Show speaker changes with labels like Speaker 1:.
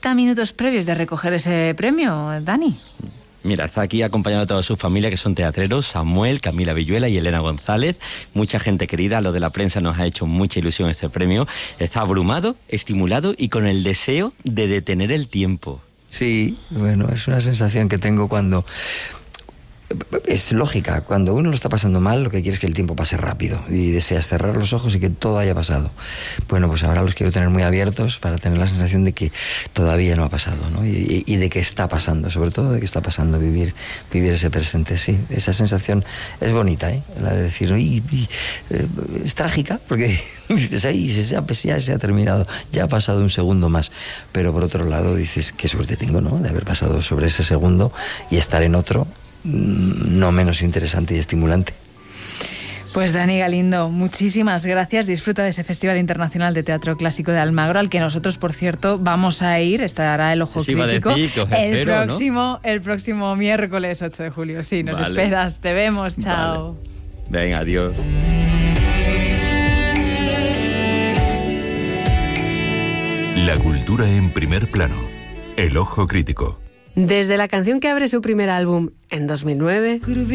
Speaker 1: 30 minutos previos de recoger ese premio, Dani.
Speaker 2: Mira, está aquí acompañado de toda su familia, que son teatreros, Samuel, Camila Villuela y Elena González. Mucha gente querida, lo de la prensa nos ha hecho mucha ilusión este premio. Está abrumado, estimulado y con el deseo de detener el tiempo.
Speaker 3: Sí, bueno, es una sensación que tengo cuando... Es lógica, cuando uno lo está pasando mal, lo que quiere es que el tiempo pase rápido y deseas cerrar los ojos y que todo haya pasado. Bueno, pues ahora los quiero tener muy abiertos para tener la sensación de que todavía no ha pasado, ¿no? Y de que está pasando, sobre todo de que está pasando, vivir ese presente, sí. Esa sensación es bonita, ¿eh? La de decir, es trágica, porque dices, ahí ya se ha terminado, ya ha pasado un segundo más. Pero por otro lado dices, qué suerte tengo, ¿no? De haber pasado sobre ese segundo y estar en otro no menos interesante y estimulante.
Speaker 1: Pues Dani Galindo, muchísimas gracias. Disfruta de ese Festival Internacional de Teatro Clásico de Almagro, al que nosotros, por cierto, vamos a ir. Estará el Ojo Crítico el próximo miércoles 8 de julio. Sí, nos esperas. Te vemos. Chao.
Speaker 2: Vale. Venga, adiós.
Speaker 4: La cultura en primer plano. El Ojo Crítico.
Speaker 5: Desde la canción que abre su primer álbum en 2009...